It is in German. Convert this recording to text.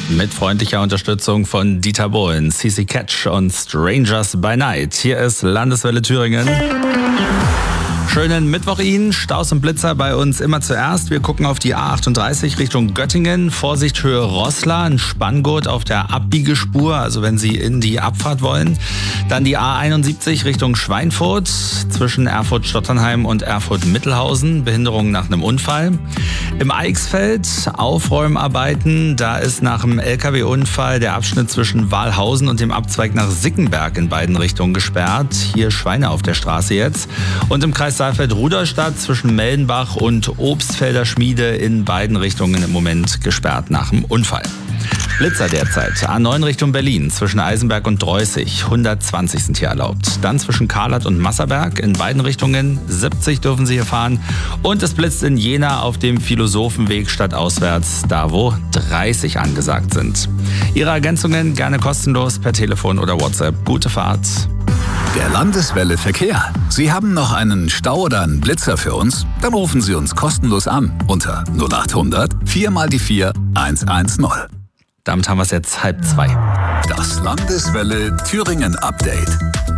Mit freundlicher Unterstützung von Dieter Bohlen, CC Catch und Strangers by Night. Hier ist Landeswelle Thüringen. Schönen Mittwoch Ihnen. Staus und Blitzer bei uns immer zuerst. Wir gucken auf die A38 Richtung Göttingen. Vorsicht Höhe Roßla, ein Spanngurt auf der Abbiegespur, also wenn Sie in die Abfahrt wollen. Dann die A71 Richtung Schweinfurt zwischen Erfurt-Stotternheim und Erfurt-Mittelhausen. Behinderung nach einem Unfall. Im Eichsfeld Aufräumarbeiten. Da ist nach einem LKW-Unfall der Abschnitt zwischen Walhausen und dem Abzweig nach Sickenberg in beiden Richtungen gesperrt. Hier Schweine auf der Straße jetzt. Und im Kreis Saalfeld-Ruderstadt zwischen Meldenbach und Obstfelder Schmiede in beiden Richtungen im Moment gesperrt nach dem Unfall. Blitzer derzeit. A9 Richtung Berlin zwischen Eisenberg und Dreußig. 120 sind hier erlaubt. Dann zwischen Karlat und Masserberg in beiden Richtungen. 70 dürfen Sie hier fahren. Und es blitzt in Jena auf dem Philosophenweg stadtauswärts, da wo 30 angesagt sind. Ihre Ergänzungen gerne kostenlos per Telefon oder WhatsApp. Gute Fahrt. Der Landeswelle Verkehr. Sie haben noch einen Stau oder einen Blitzer für uns? Dann rufen Sie uns kostenlos an unter 0800 4x4 110. Damit haben wir es jetzt 1:30. Das Landeswelle Thüringen Update.